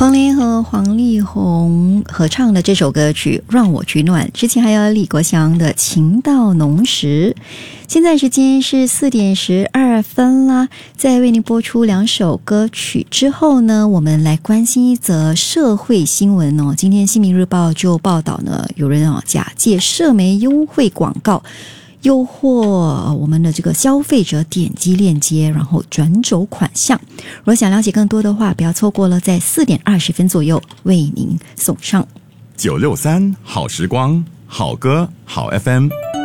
彭羚和黄力宏合唱的这首歌曲《让我取暖》，之前还有李国祥的《情到浓时》。现在时间是4:12啦，在为您播出2首歌曲之后呢，我们来关心一则社会新闻哦。今天《新民日报》就报道呢，有人假借社媒优惠广告诱惑我们的这个消费者点击链接，然后转走款项。如果想了解更多的话，不要错过了，在4:20左右为您送上 963好时光，好歌好 FM。